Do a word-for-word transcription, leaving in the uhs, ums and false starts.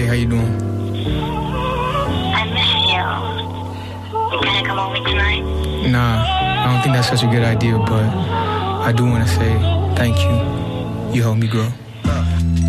Hey, how you doing? I miss you. You gonna come over tonight? Nah, I don't think that's such a good idea, but I do want to say thank you. You helped me grow.